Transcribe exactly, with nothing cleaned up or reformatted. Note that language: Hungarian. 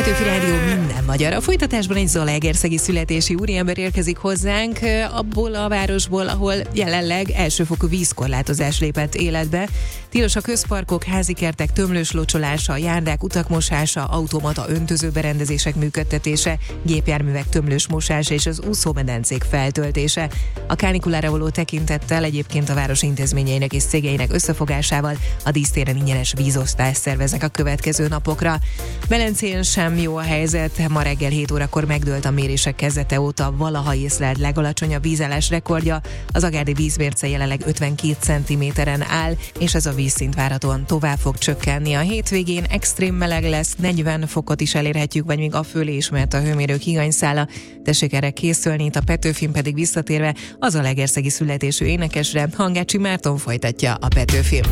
Petőfi Rádió minden magyar. A folytatásban egy zalaegerszegi születési úriember érkezik hozzánk, abból a városból, ahol jelenleg elsőfokú vízkorlátozás lépett életbe. Tilos a közparkok, házikertek tömlős locsolása, járdák utakmosása, automata öntözőberendezések működtetése, gépjárművek tömlős mosása és az úszómedencék feltöltése. A kánikulára való tekintettel egyébként a város intézményeinek és cégeinek összefogásával a dísztéren ingyenes vízosztást szerveznek a következő napokra. Velencén sem jó a helyzet, ma reggel hét órakor megdőlt a mérések kezdete óta valaha észlelt legalacsonyabb vízállás rekordja. Az agárdi vízmérce jelenleg ötvenkét centiméteren áll, és ez a vízszint várhatóan tovább fog csökkenni. A hétvégén extrém meleg lesz, negyven fokot is elérhetjük, vagy még a fölé is, mert a hőmérők higanyszála. Tessék erre készülni, itt a Petőfin pedig visszatérve az zalaegerszegi születésű énekesre, Hangácsi Márton folytatja a Petőfin.